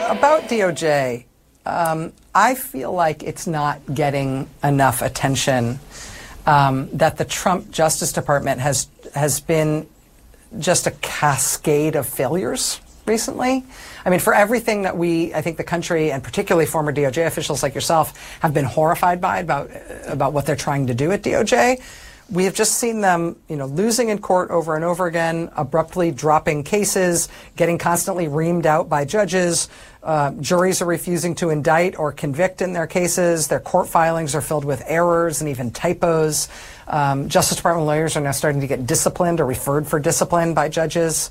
about DOJ, I feel like it's not getting enough attention, that the Trump Justice Department has been just a cascade of failures recently. I mean, for everything that I think the country, and particularly former DOJ officials like yourself, have been horrified by about what they're trying to do at DOJ, we have just seen them, losing in court over and over again, abruptly dropping cases, getting constantly reamed out by judges. Juries are refusing to indict or convict in their cases. Their court filings are filled with errors and even typos. Justice Department lawyers are now starting to get disciplined or referred for discipline by judges.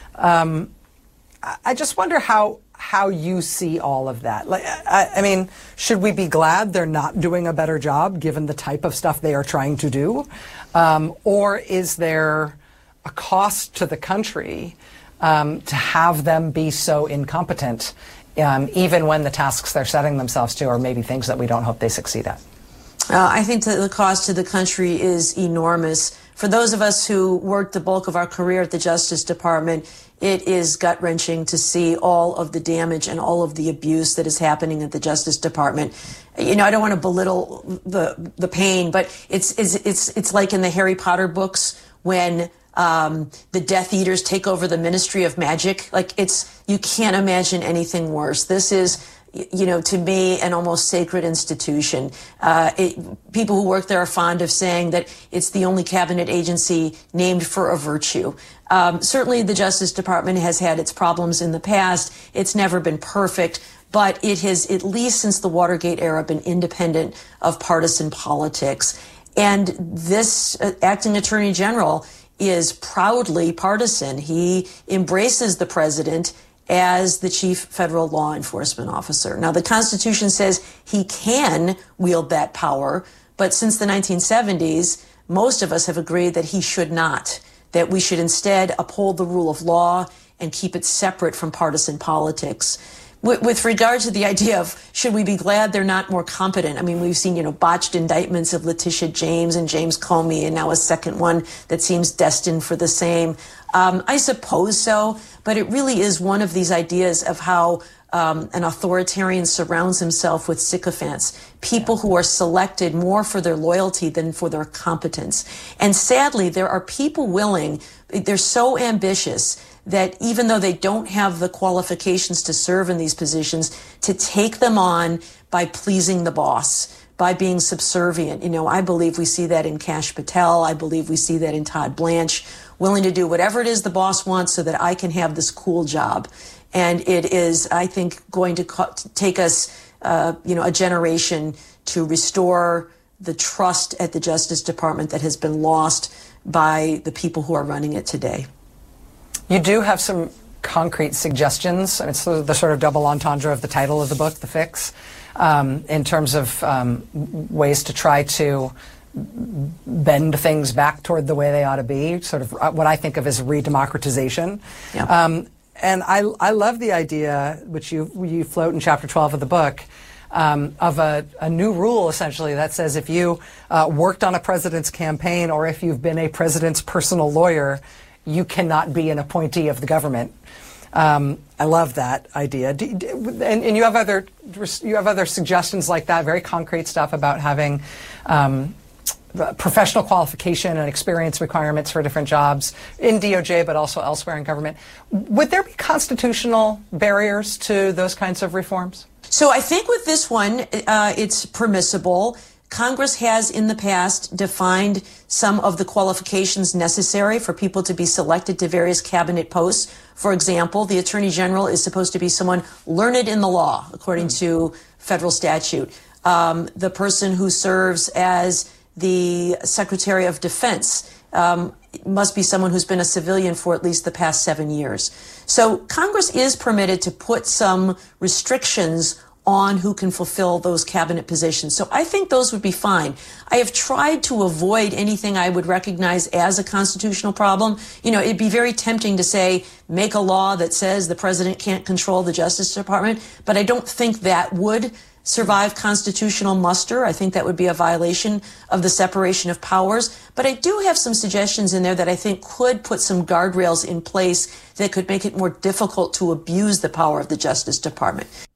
I just wonder how you see all of that. I mean, should we be glad they're not doing a better job given the type of stuff they are trying to do? Or is there a cost to the country to have them be so incompetent, even when the tasks they're setting themselves to are maybe things that we don't hope they succeed at? I think that the cost to the country is enormous. For those of us who worked the bulk of our career at the Justice Department, it is gut-wrenching to see all of the damage and all of the abuse that is happening at the Justice Department. I don't want to belittle the pain, but it's like in the Harry Potter books when the Death Eaters take over the Ministry of Magic. You can't imagine anything worse. This is, to me, an almost sacred institution. People who work there are fond of saying that it's the only cabinet agency named for a virtue. Certainly the Justice Department has had its problems in the past. It's never been perfect, but it has, at least since the Watergate era, been independent of partisan politics. And this acting attorney general is proudly partisan. He embraces the president as the chief federal law enforcement officer. Now, the Constitution says he can wield that power, but since the 1970s, most of us have agreed that he should not, that we should instead uphold the rule of law and keep it separate from partisan politics. With regard to the idea of should we be glad they're not more competent, I mean, we've seen, botched indictments of Letitia James and James Comey, and now a second one that seems destined for the same. I suppose so, but it really is one of these ideas of how an authoritarian surrounds himself with sycophants, people who are selected more for their loyalty than for their competence. And sadly, there are people they're so ambitious that even though they don't have the qualifications to serve in these positions, to take them on by pleasing the boss, by being subservient. I believe we see that in Kash Patel. I believe we see that in Todd Blanche, willing to do whatever it is the boss wants so that I can have this cool job. And it is, I think, going to take us, a generation to restore the trust at the Justice Department that has been lost by the people who are running it today. You do have some concrete suggestions. I mean, it's the sort of double entendre of the title of the book, The Fix, in terms of ways to try to bend things back toward the way they ought to be, sort of what I think of as redemocratization. Yeah. And I love the idea, which you float in chapter 12 of the book, of a new rule, essentially, that says if you worked on a president's campaign or if you've been a president's personal lawyer, you cannot be an appointee of the government. I love that idea. And you have other suggestions like that, very concrete stuff about having professional qualification and experience requirements for different jobs in DOJ, but also elsewhere in government. Would there be constitutional barriers to those kinds of reforms? So I think with this one, it's permissible. Congress has in the past defined some of the qualifications necessary for people to be selected to various cabinet posts. For example, the Attorney General is supposed to be someone learned in the law, according to federal statute. The person who serves as the Secretary of Defense must be someone who's been a civilian for at least the past 7 years. So Congress is permitted to put some restrictions on who can fulfill those cabinet positions. So I think those would be fine. I have tried to avoid anything I would recognize as a constitutional problem. It'd be very tempting to say, make a law that says the president can't control the Justice Department, but I don't think that would survive constitutional muster. I think that would be a violation of the separation of powers. But I do have some suggestions in there that I think could put some guardrails in place that could make it more difficult to abuse the power of the Justice Department.